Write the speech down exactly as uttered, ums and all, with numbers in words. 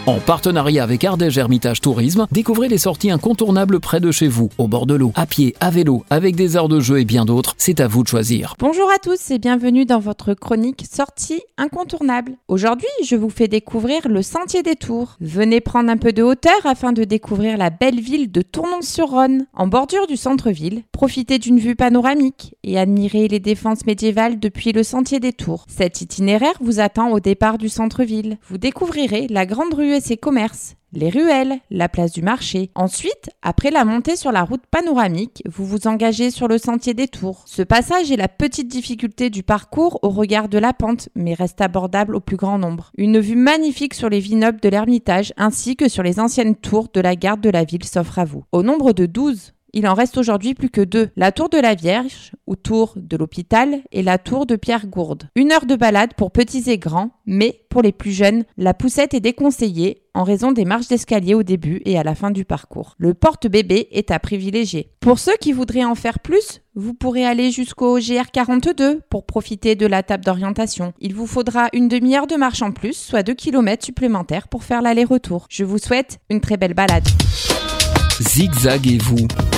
En partenariat avec Ardèche Hermitage Tourisme, découvrez les sorties incontournables près de chez vous, au bord de l'eau, à pied, à vélo, avec des aires de jeu et bien d'autres. C'est à vous de choisir. Bonjour à tous et bienvenue dans votre chronique Sorties incontournables. Aujourd'hui, je vous fais découvrir le Sentier des Tours. Venez prendre un peu de hauteur afin de découvrir la belle ville de Tournon-sur-Rhône. En bordure du centre-ville, profitez d'une vue panoramique et admirez les défenses médiévales depuis le Sentier des Tours. Cet itinéraire vous attend au départ du centre-ville. Vous découvrirez la grande rue et ses commerces, les ruelles, la place du marché. Ensuite, après la montée sur la route panoramique, vous vous engagez sur le Sentier des Tours. Ce passage est la petite difficulté du parcours au regard de la pente, mais reste abordable au plus grand nombre. Une vue magnifique sur les vignobles de l'Ermitage ainsi que sur les anciennes tours de la garde de la ville s'offre à vous. Au nombre de douze, il en reste aujourd'hui plus que deux, la tour de la Vierge, ou tour de l'hôpital, et la tour de Pierre Gourde. Une heure de balade pour petits et grands, mais pour les plus jeunes, la poussette est déconseillée en raison des marches d'escalier au début et à la fin du parcours. Le porte-bébé est à privilégier. Pour ceux qui voudraient en faire plus, vous pourrez aller jusqu'au G R quarante-deux pour profiter de la table d'orientation. Il vous faudra une demi-heure de marche en plus, soit deux kilomètres supplémentaires pour faire l'aller-retour. Je vous souhaite une très belle balade. Zigzag et vous.